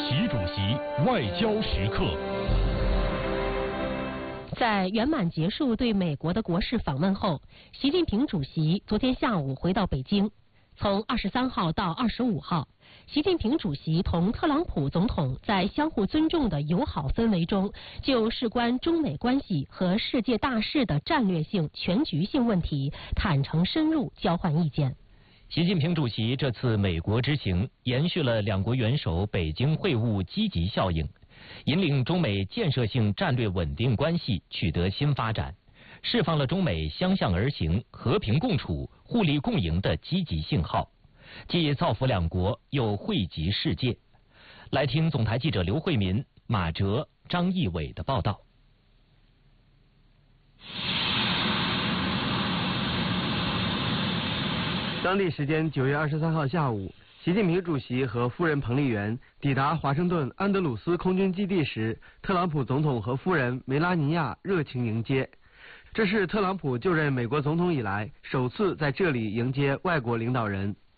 习主席外交时刻。 在圆满结束对美国的国事访问后，习近平主席昨天下午回到北京。从23号到25号，习近平主席同特朗普总统在相互尊重的友好氛围中，就事关中美关系和世界大势的战略性、全局性问题坦诚深入交换意见。 习近平主席这次美国之行延续了两国元首北京会晤积极效应，引领中美建设性战略稳定关系取得新发展，释放了中美相向而行、和平共处、互利共赢的积极信号，既造福两国，又惠及世界。来听总台记者刘慧民、马哲、张义伟的报道。 当地时间9月23号下午，习近平主席和夫人彭丽媛抵达华盛顿安德鲁斯空军基地时，特朗普总统和夫人梅拉尼亚热情迎接。这是特朗普就任美国总统以来首次在这里迎接外国领导人。